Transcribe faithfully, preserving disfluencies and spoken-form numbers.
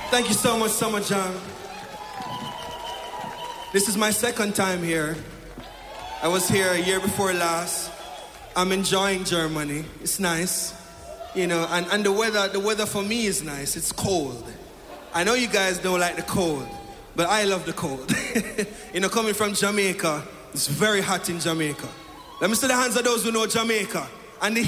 Thank you so much, Summer Jam. This is my second time here. I was here a year before last. I'm enjoying Germany. It's nice. You know, and, and the weather, the weather for me is nice. It's cold. I know you guys don't like the cold, but I love the cold. You know, coming from Jamaica, it's very hot in Jamaica. Let me see the hands of those who know Jamaica. And the